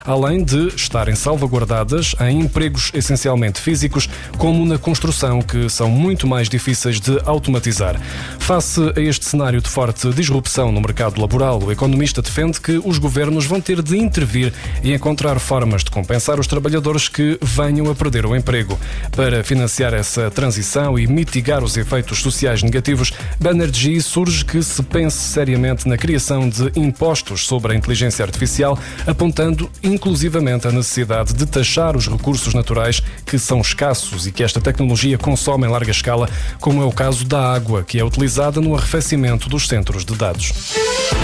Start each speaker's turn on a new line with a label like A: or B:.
A: além de estarem salvaguardadas em empregos essencialmente físicos, como na construção, que são muito mais difíceis de automatizar. Face a este cenário de forte disrupção no mercado laboral, o economista defende que os governos vão ter de intervir e encontrar formas de compensar os trabalhadores que venham a perder o emprego. Para financiar essa transição e mitigar os efeitos sociais negativos, Banerjee surge que se pense seriamente na criação de impostos sobre a inteligência artificial, apontando inclusivamente a necessidade de taxar os recursos naturais que são escassos e que esta tecnologia consome em larga escala, como é o caso da água, que é utilizada no arrefecimento dos centros de dados.